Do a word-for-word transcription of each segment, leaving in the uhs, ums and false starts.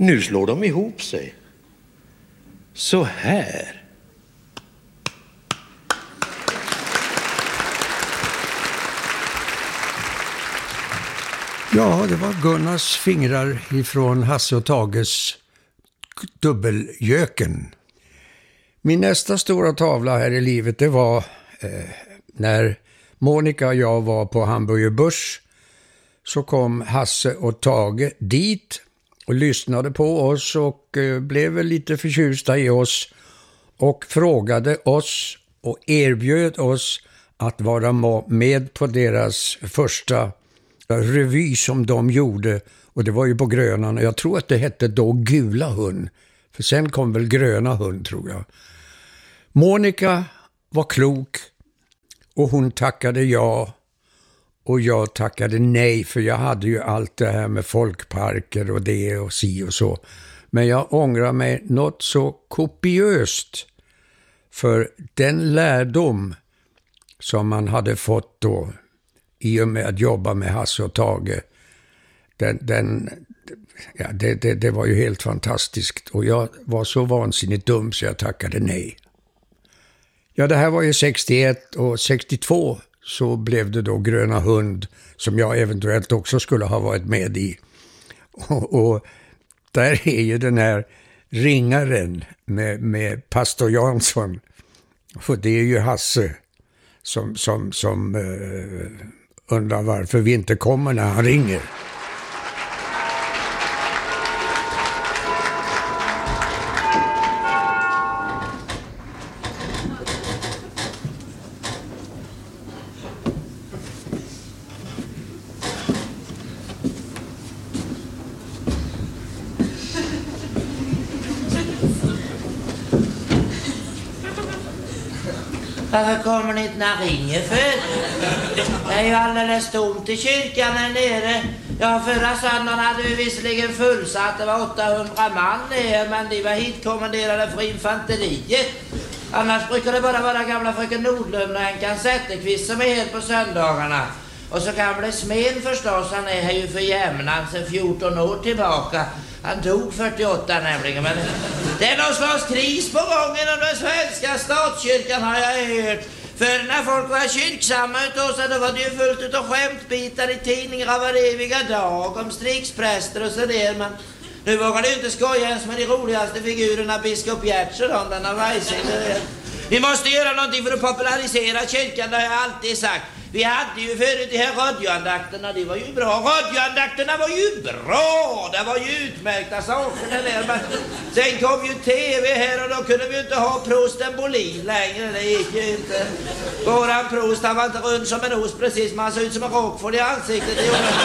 Nu slår de ihop sig. Så här. Ja, det var Gunnars fingrar ifrån Hasse och Tages Dubbelgöken. Min nästa stora tavla här i livet, det var eh, när Monica och jag var på Hamburger Börs. Så kom Hasse och Tage dit och lyssnade på oss och eh, blev väl lite förtjusta i oss och frågade oss och erbjöd oss att vara med på deras första revy som de gjorde, och det var ju på Grönan, och jag tror att det hette då Gula hund, för sen kom väl Gröna hund, tror jag. Monica var klok och hon tackade ja och jag tackade nej, för jag hade ju allt det här med folkparker och det och si och så, men jag ångrar mig något så kopiöst, för den lärdom som man hade fått då i och med att jobba med Hasse och Tage, den, den, ja, det, det, det var ju helt fantastiskt. Och jag var så vansinnigt dum så jag tackade nej. Ja, det här var ju sextioett, och sextiotvå så blev det då Gröna hund, som jag eventuellt också skulle ha varit med i. Och, och där är ju den här ringaren med, med pastor Jansson. För det är ju Hasse som... som, som eh, undrar varför vi inte kommer när han ringer. Varför kommer ni inte när han ringer för? Det är ju alldeles tomt i kyrkan här nere. Ja, förra söndagen hade vi visserligen fullsatt. Det var åttahundra man ner, men de var hitkommenderade för infanteriet. Annars brukar det bara vara gamla fröken Nordlund och Enkan Zetterqvist som är helt på söndagarna. Och så gamle Smen förstås, han är här ju för jämnan sedan fjorton år tillbaka. Han tog fyrtioåtta nämligen, men det är någon slags kris på gång inom den svenska statskyrkan har jag hört. För när folk var kyrksamma utav sig, då var det ju fullt utav skämtbitar i tidningar av eviga dag om strikspräster och så där, men nu vågar du inte skoja ens med de roligaste figurerna, biskop Gertsson om denna vajsing. Vi måste göra någonting för att popularisera kyrkan, det har jag alltid sagt. Vi hade ju förut de här radioandakterna, de var ju bra. Radioandakterna var ju bra, det var ju utmärkta saker där. Men sen kom ju tv här och då kunde vi ju inte ha prosten Bolin längre, det gick ju inte. Våran prost, han var inte rund som en ost precis, man såg ut som en rockford i ansiktet.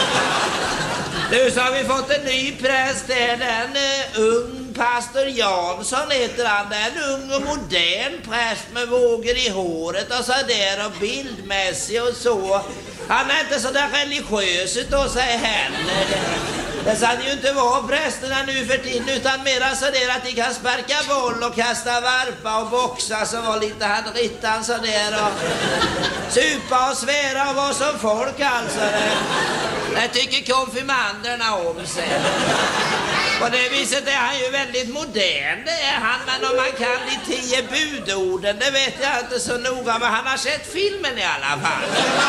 Nu så har vi fått en ny präst, det är en uh, ung pastor Jansson heter han. Det är en ung och modern präst med vågor i håret och så där och bildmässig och så. Han är inte så där religiös utav sig heller. Det ska ju inte vara prästerna nu för tiden, utan mera så där att de kan sparka boll och kasta varpa och boxa, så var lite han rittan så där och supa och svära och vara som folk alltså. Det tycker konfirmanderna om sig. På det viset är han ju väldigt modern, det är han, men om man kan de tio budorden, det vet jag inte så noga, men han har sett filmen i alla fall.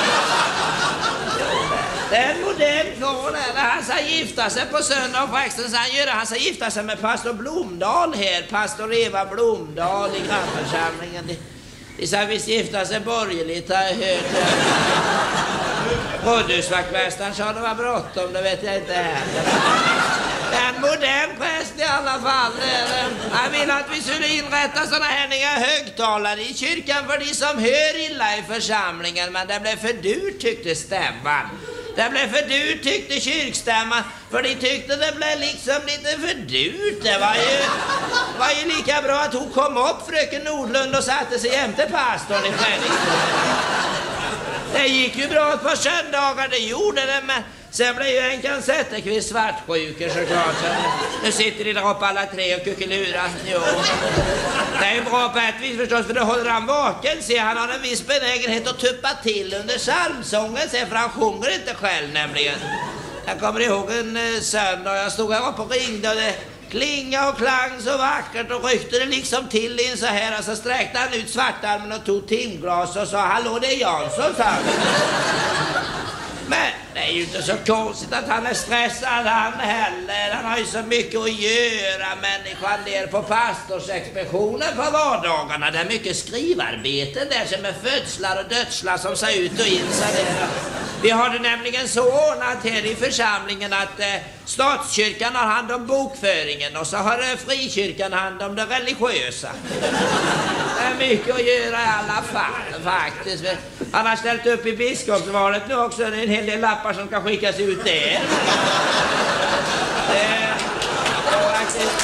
Det är en modern kvar där, han ska gifta sig på söndag och faktiskt han gör det, han ska gifta sig med pastor Blomdahl här, pastor Eva Blomdahl i grannförsamlingen. De, de ska visst gifta sig borgerligt, har jag hört. Rådhusvaktmästaren sa det var bråttom, det vet jag inte heller. En modern präst i alla fall. Han vill att vi skulle inrätta såna här nya högtalare i kyrkan för de som hör illa i församlingen. Men det blev för dyrt, tyckte stämman. Det blev för dyrt, tyckte kyrkstämman. För de tyckte det blev liksom lite för dyrt. Det var ju, var ju lika bra att hon kom upp, fröken Nordlund, och satte sig jämte pastorn i Fredriksborg. Det gick ju bra ett par söndagar, det gjorde det, men sen blev ju Enkan Zetterqvist svartsjuker såklart. Så nu sitter de där uppe alla tre och kuckelurar. Jo. Det är ju bra på ett vis förstås, för då håller han vaken. Se, han har en viss benägenhet att tuppa till under psalmsången, se, för han sjunger inte själv nämligen. Jag kommer ihåg en eh, söndag, jag stod här uppe och ringde och det klinga och klang så vackert och ryckte det liksom till in så här och så sträckte han ut svartarmen och tog timglas och sa hallå, det är Jansson, sa han. Men det är ju inte så konstigt att han är stressad han heller. Han har ju så mycket att göra, människan ner på pastorsexpeditionen på vardagarna. Det är mycket skrivarbete där som är födslar och dödslar som ser ut och in så där. Vi har det nämligen så ordnat här i församlingen att eh, statskyrkan har hand om bokföringen och så har eh, frikyrkan hand om det religiösa. Det är mycket att göra i alla fall faktiskt. Han har ställt upp i biskopsvalet nu också. Det är en hel del lappar som ska skickas ut där. Det är faktiskt,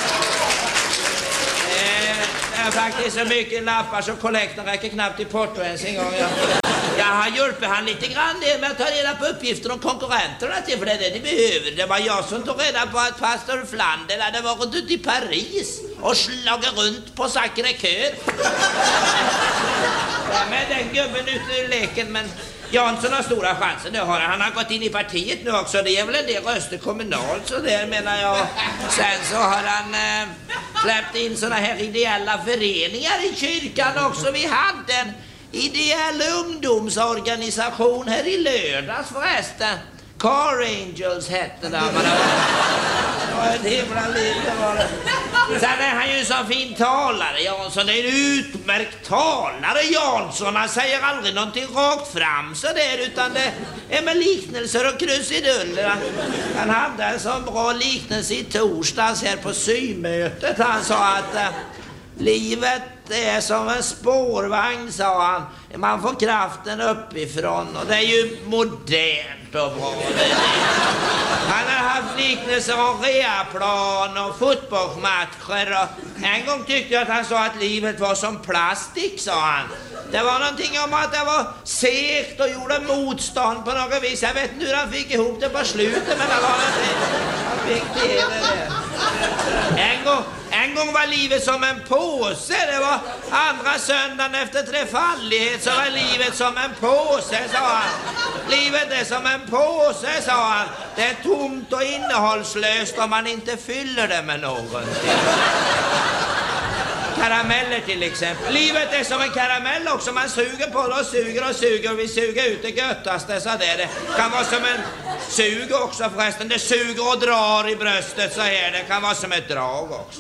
det är faktiskt så mycket lappar så kollekten räcker knappt i porto ens en gång. Jag, jag har hjälpt han lite grann det med att ta reda på uppgifter om konkurrenterna till, för det är det de behöver. Det var jag som tog reda på att pastor Flander hade varit ute i Paris och slagit runt på Sacré-Cœur. Ja, men den gubben ute ur leken, men Jansson har stora chanser. Nu har han, han har gått in i partiet nu också. Det är väl en del röster kommunalt så där menar jag. Sen så har han äh, släppt in såna här ideella föreningar i kyrkan också. Vi hade en ideell ungdomsorganisation här i lördags förresten. Car Angels hette det. Det var ett himla liv det var det. Sen är han ju så fin talare, Jansson. Det är en utmärkt talare, Jansson. Han säger aldrig någonting rakt fram så där, utan det är med liknelser och krusiduller. Han hade en sån bra liknelse i torsdags här på symötet. Han sa att äh, livet är som en spårvagn, sa han. Man får kraften uppifrån och det är ju modernt och bra. Han har haft liknelser om reaplan och fotbollsmatcher och en gång tyckte jag att han sa att livet var som plastik, sa han. Det var någonting om att det var segt och gjorde motstånd på något vis. Jag vet inte hur han fick ihop det på slutet, men det var någonting. Han fick till det. En gång, en gång var livet som en påse. Det var andra söndagen efter trefaldighet så var livet som en påse, sa han. Livet är som en påse, sa han. Det är tomt och innehållslöst om man inte fyller det med någonting. Karameller till exempel. Livet är som en karamell också. Man suger på det och suger och suger och vi suger ut det göttaste. Så det, det kan vara som en sug också förresten. Det suger och drar i bröstet så här. Det kan vara som ett drag också.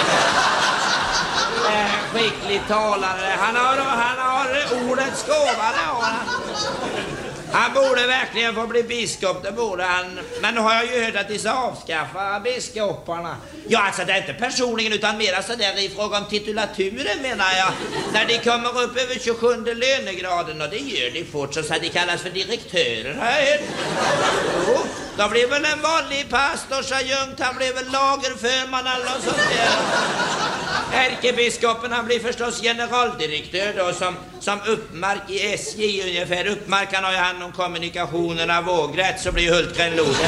En skicklig talare. Han har, han har ordets gåva. Han. han borde verkligen få bli biskop. Det borde han. Men nu har jag ju hört att de ska avskaffa biskoparna. Ja, alltså det är inte personligen utan mer så där i fråga om titulaturen menar jag. När de kommer upp över tjugosjunde lönegraden och det gör de fort så att de kallas för direktörer, har jag hört. Jo, då blir väl en vanlig pastorsadjunkt, han blir väl lagerförman eller något sånt där. Ärkebiskopen han blir förstås generaldirektör då som, som Uppmark i S J ungefär. Uppmark han har ju hand om kommunikationerna vågrätt så blir Hultgren loden.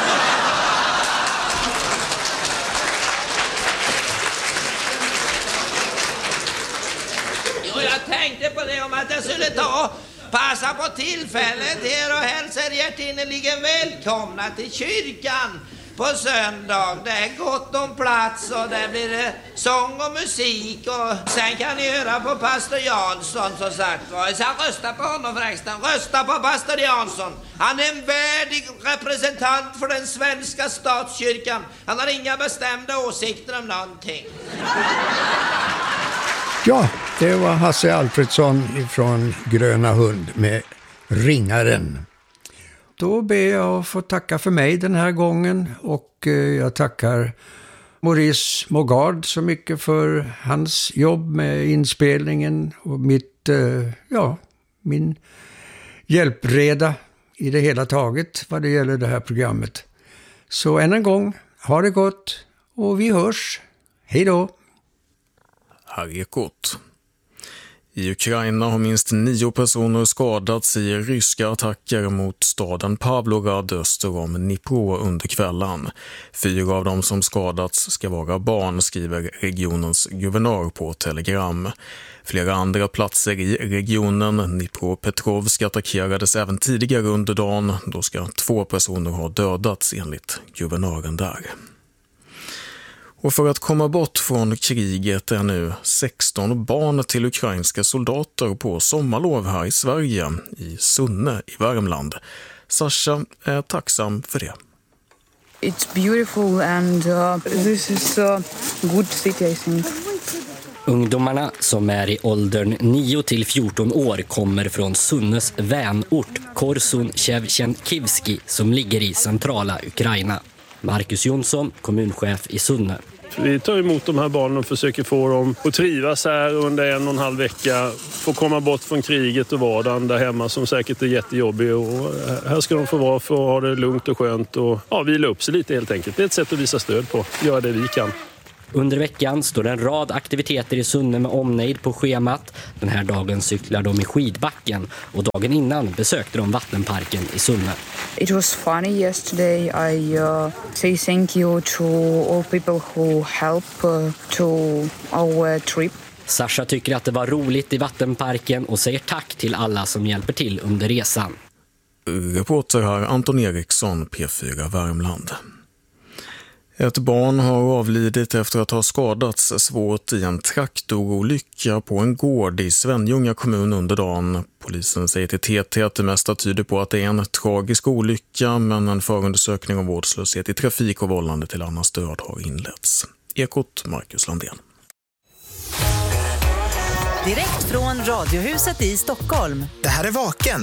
Jag tänkte på det om att jag skulle ta passa på tillfället här och hälsa hjärtinnerligen välkomna till kyrkan på söndag. Det är gott om plats och det blir sång och musik och sen kan ni höra på pastor Jansson som sagt. Jag ska rösta på honom förresten. Rösta på pastor Jansson. Han är en värdig representant för den svenska statskyrkan. Han har inga bestämda åsikter om någonting. Ja, det var Hasse Alfredsson ifrån Gröna Hund med Ringaren. Då ber jag att få tacka för mig den här gången och jag tackar Maurice Mogard så mycket för hans jobb med inspelningen och mitt, ja, min hjälpreda i det hela taget vad det gäller det här programmet. Så än en gång, ha det gott och vi hörs. Hej då! Här Ekot. I Ukraina har minst nio personer skadats i ryska attacker mot staden Pavlograd öster om Dnipro under kvällen. Fyra av dem som skadats ska vara barn, skriver regionens guvernör på Telegram. Flera andra platser i regionen, Dnipropetrovsk, attackerades även tidigare under dagen. Då ska två personer ha dödats enligt guvernören där. Och för att komma bort från kriget är nu sexton barn till ukrainska soldater på sommarlov här i Sverige, i Sunne i Värmland. Sasha är tacksam för det. It's beautiful and uh, this is a good city, I think. Ungdomarna som är i åldern nio till fjorton år kommer från Sunnes vänort Korsun-Shevchenkivski som ligger i centrala Ukraina. Marcus Jonsson, kommunchef i Sunne. Vi tar emot de här barnen och försöker få dem att trivas här under en och en halv vecka. Få komma bort från kriget och vardagen där hemma som säkert är jättejobbig. Och här ska de få vara för att ha det lugnt och skönt och ja, vila upp sig lite helt enkelt. Det är ett sätt att visa stöd på. Göra det vi kan. Under veckan står en rad aktiviteter i Sunne med omnejd på schemat. Den här dagen cyklar de i skidbacken och dagen innan besökte de vattenparken i Sunne. It was funny yesterday. I uh, say thank you to all people who help uh, to our trip. Sasha tycker att det var roligt i vattenparken och säger tack till alla som hjälper till under resan. Reporter här Anton Eriksson, P fyra Värmland. Ett barn har avlidit efter att ha skadats svårt i en traktorolycka på en gård i Svenljunga kommun under dagen. Polisen säger till T T att det mesta tyder på att det är en tragisk olycka, men en förundersökning om vårdslöshet i trafik och vållande till annans död har inletts. Ekot, Marcus Landén. Direkt från Radiohuset i Stockholm. Det här är Vaken